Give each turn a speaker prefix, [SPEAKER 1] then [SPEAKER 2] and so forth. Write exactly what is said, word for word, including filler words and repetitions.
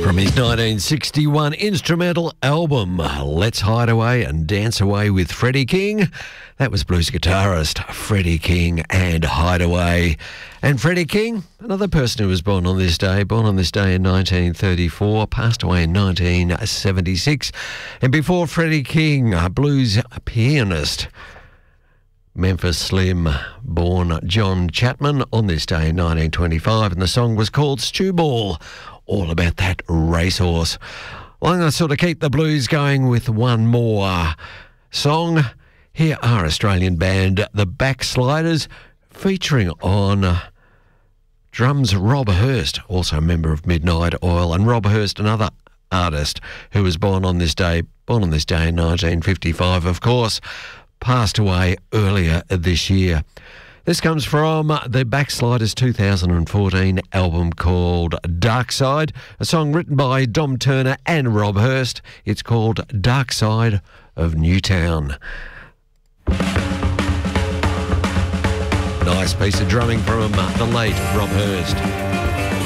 [SPEAKER 1] From his nineteen sixty-one instrumental album, Let's Hide Away and Dance Away with Freddie King. That was blues guitarist Freddie King and Hideaway. And Freddie King, another person who was born on this day, born on this day in nineteen thirty-four, passed away in nineteen seventy-six. And before Freddie King, a blues pianist, Memphis Slim, born John Chapman on this day in nineteen twenty-five, and the song was called Stew Ball. All about that racehorse. Well, I'm going to sort of keep the blues going with one more song. Here are Australian band The Backsliders, featuring on uh, drums Rob Hurst, also a member of Midnight Oil, and Rob Hurst, another artist who was born on this day, born on this day in nineteen fifty-five, of course, passed away earlier this year. This comes from the Backsliders' two thousand fourteen album called Dark Side, a song written by Dom Turner and Rob Hurst. It's called Dark Side of Newtown. Nice piece of drumming from the late Rob Hurst.